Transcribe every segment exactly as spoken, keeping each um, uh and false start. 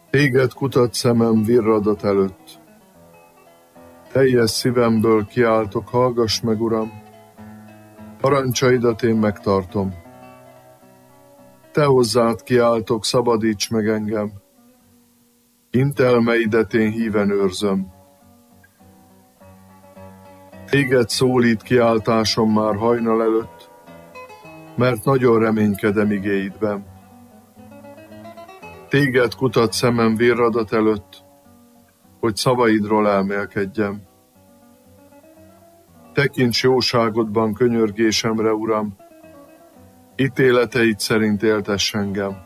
Téged kutat szemem virradat előtt. Teljes szívemből kiáltok, hallgass meg, Uram! Parancsaidat én megtartom. Te hozzád kiáltok, szabadíts meg engem. Intelmeidet én híven őrzöm. Téged szólít kiáltásom már hajnal előtt, mert nagyon reménykedem igéidben. Téged kutat szemem virradat előtt, hogy szavaidról elmélkedjem. Tekints jóságodban könyörgésemre, Uram, ítéleteid szerint éltess engem.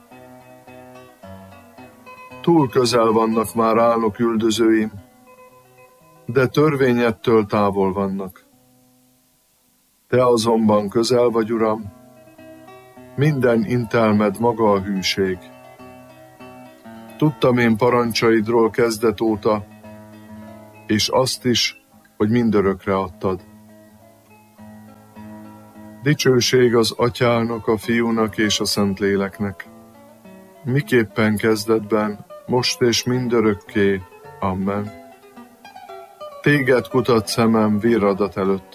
Túl közel vannak már álnok üldözőim, de törvényettől távol vannak. Te azonban közel vagy, Uram, minden intelmed maga a hűség. Tudtam én parancsaidról kezdet óta, és azt is, hogy mindörökre adtad. Dicsőség az Atyának, a Fiúnak és a Szentléleknek, miképpen kezdetben, most és mindörökké. Amen. Téged kutat szemem virradat előtt.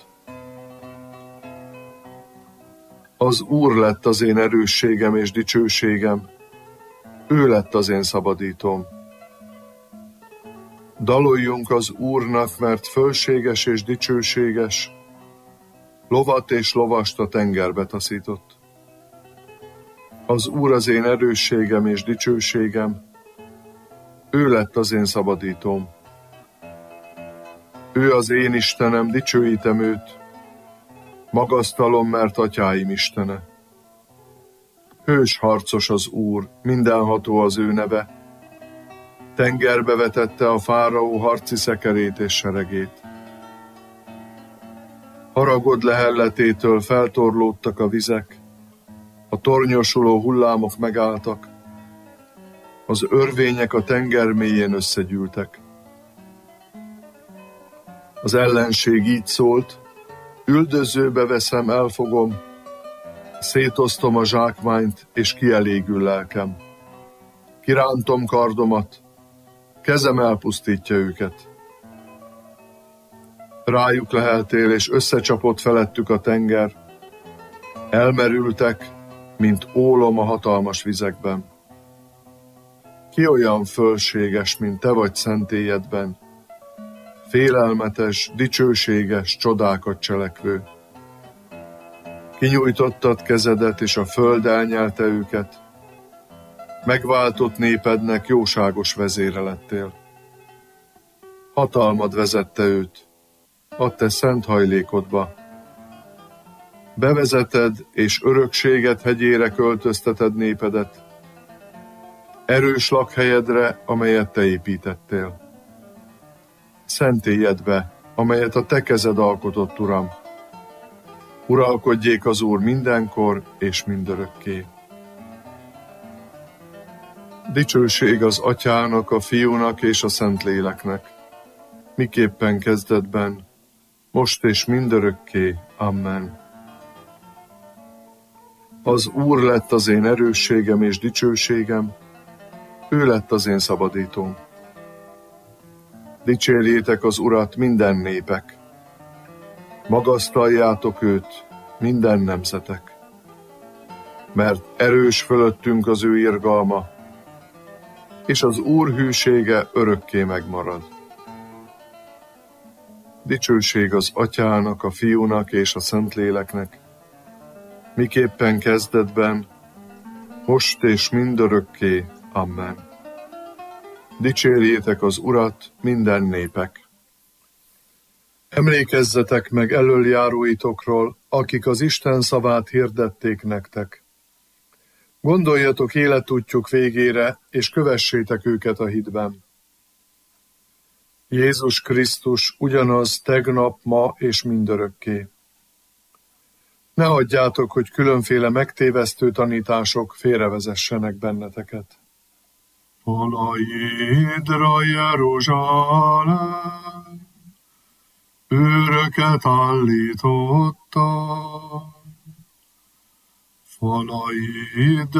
Az Úr lett az én erősségem és dicsőségem, ő lett az én szabadítóm. Daloljunk az Úrnak, mert fölséges és dicsőséges, lovat és lovast a tengerbe taszított. Az Úr az én erősségem és dicsőségem, ő lett az én szabadítóm. Ő az én Istenem, dicsőítem őt, magasztalom, mert atyáim Istene. Hős harcos az Úr, mindenható az ő neve, tengerbe vetette a fáraó harci szekerét és seregét. Haragod lehelletétől feltorlódtak a vizek, a tornyosuló hullámok megálltak, az örvények a tenger mélyén összegyűltek. Az ellenség így szólt, üldözőbe veszem, elfogom, szétosztom a zsákmányt, és kielégül lelkem. Kirántom kardomat, kezem elpusztítja őket. Rájuk leheltél, és összecsapott felettük a tenger, elmerültek, mint ólom a hatalmas vizekben. Ki olyan fölséges, mint te vagy szentélyedben, félelmetes, dicsőséges, csodákat cselekvő. Kinyújtottad kezedet, és a föld elnyelte őket. Megváltott népednek jóságos vezére lettél. Hatalmad vezette őt, a te szent hajlékodba. Bevezeted, és örökséget hegyére költözteted népedet, erős lakhelyedre, amelyet te építettél. Szentélyedbe, amelyet a te kezed alkotott, Uram. Uralkodjék az Úr mindenkor és mindörökké. Dicsőség az Atyának, a Fiúnak és a Szentléleknek, miképpen kezdetben, most és mindörökké. Amen. Az Úr lett az én erősségem és dicsőségem, ő lett az én szabadítóm. Dicsérjétek az Urat minden népek, magasztaljátok őt minden nemzetek, mert erős fölöttünk az ő irgalma, és az Úr hűsége örökké megmarad. Dicsőség az Atyának, a Fiúnak és a Szentléleknek, miképpen kezdetben, most és mindörökké. Amen. Dicsérjétek az Urat minden népek. Emlékezzetek meg elöljáróitokról, akik az Isten szavát hirdették nektek. Gondoljatok életútjuk végére, és kövessétek őket a hitben. Jézus Krisztus ugyanaz tegnap, ma és mindörökké. Ne hagyjátok, hogy különféle megtévesztő tanítások félrevezessenek benneteket. Falaidra, Jeruzsálem, őröket állította, falaid